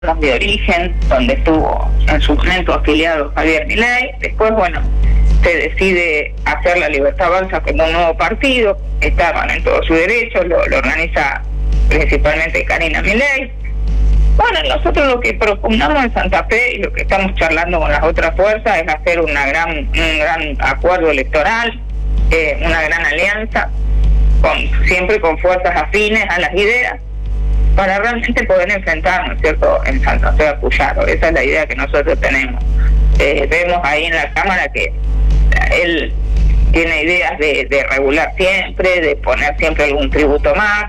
de Origen, donde estuvo en su momento afiliado Javier Milei. Después, bueno, se decide hacer La Libertad Avanza como un nuevo partido, estaban en todo su derecho, lo organiza principalmente Karina Milei. Bueno, nosotros lo que propugnamos en Santa Fe y lo que estamos charlando con las otras fuerzas es hacer un gran acuerdo electoral, una gran alianza, siempre con fuerzas afines a las ideas, para realmente poder enfrentar, ¿no es cierto?, en Santa Fe a Puyaro. Esa es la idea que nosotros tenemos. Vemos ahí en la Cámara que él tiene ideas de regular siempre, de poner siempre algún tributo más,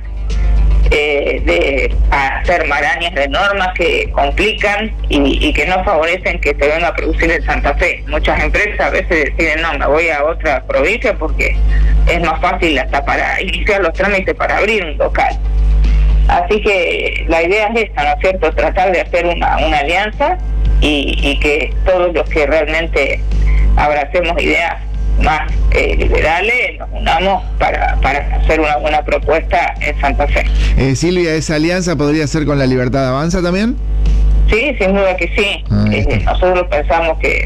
de hacer marañas de normas que complican y que no favorecen que se venga a producir en Santa Fe. Muchas empresas a veces deciden, no, me voy a otra provincia porque es más fácil hasta para iniciar los trámites para abrir un local. Así que la idea es esta, ¿no es cierto?, tratar de hacer una alianza y que todos los que realmente abracemos ideas más liberales nos unamos para hacer una buena propuesta en Santa Fe. Silvia, ¿esa alianza podría ser con La Libertad Avanza también? Sí, sin duda que sí. Nosotros pensamos que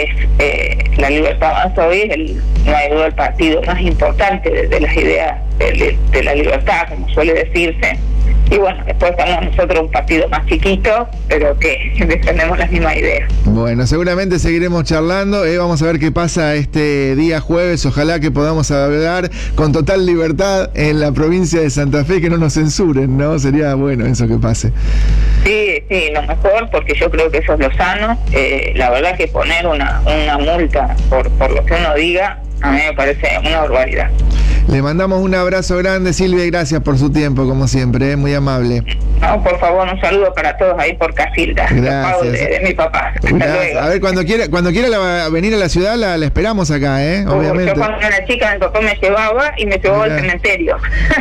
es La Libertad Avanza hoy es no hay duda el partido más importante de las ideas de la libertad, como suele decirse. Y bueno, después estamos nosotros un partido más chiquito, pero que defendemos las mismas ideas. Bueno, seguramente seguiremos charlando. Vamos a ver qué pasa este día jueves. Ojalá que podamos hablar con total libertad en la provincia de Santa Fe, que no nos censuren, ¿no? Sería bueno eso que pase. Sí, lo mejor, porque yo creo que eso es lo sano. La verdad que poner una multa por lo que uno diga, a mí me parece una barbaridad. Le mandamos un abrazo grande, Silvia, y gracias por su tiempo, como siempre, muy amable. No, por favor, un saludo para todos ahí por Casilda. Gracias. De mi papá. Hasta luego. A ver, cuando quiera venir a la ciudad, la esperamos acá, obviamente. Yo cuando era chica, mi papá me llevaba y me llevó al cementerio.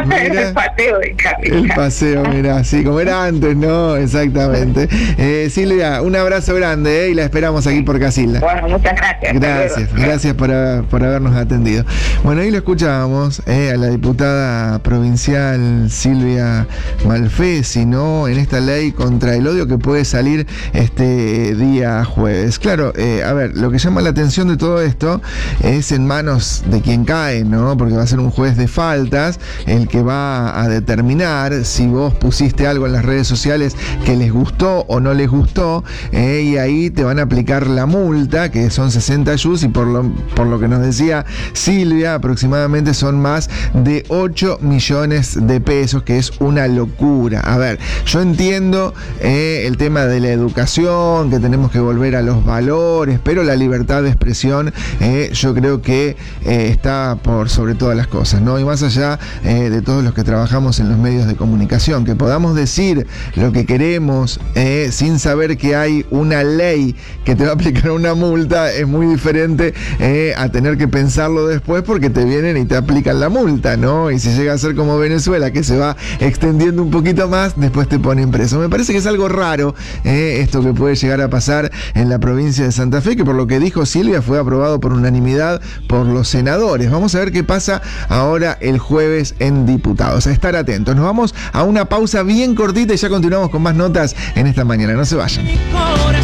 El paseo de Casilda. El paseo, mirá, sí, como era antes, ¿no? Exactamente. Silvia, un abrazo grande, y la esperamos aquí por Casilda. Bueno, muchas gracias. Gracias por habernos atendido. Bueno, ahí lo escuchábamos a la diputada provincial Silvia Malfesi, ¿no?, en esta ley contra el odio que puede salir este día jueves. Claro, a ver, lo que llama la atención de todo esto es en manos de quien cae, ¿no?, porque va a ser un juez de faltas el que va a determinar si vos pusiste algo en las redes sociales que les gustó o no les gustó, y ahí te van a aplicar la multa, que son 60 yus, y por lo que nos decía Silvia, aproximadamente son más de 8 millones de pesos, que es una locura. A ver, yo entiendo el tema de la educación, que tenemos que volver a los valores, pero la libertad de expresión yo creo que está por sobre todas las cosas, ¿no? Y más allá de todos los que trabajamos en los medios de comunicación, que podamos decir lo que queremos sin saber que hay una ley que te va a aplicar una multa, es muy diferente a tener que pensarlo después, porque te vienen y te aplican la multa, ¿no? Y si llega a ser como Venezuela, que se va extendiendo un poquito más, después te ponen preso. Me parece que es algo raro esto que puede llegar a pasar en la provincia de Santa Fe, que por lo que dijo Silvia fue aprobado por unanimidad por los senadores. Vamos a ver qué pasa ahora el jueves en diputados. A estar atentos. Nos vamos a una pausa bien cortita y ya continuamos con más notas en esta mañana. No se vayan.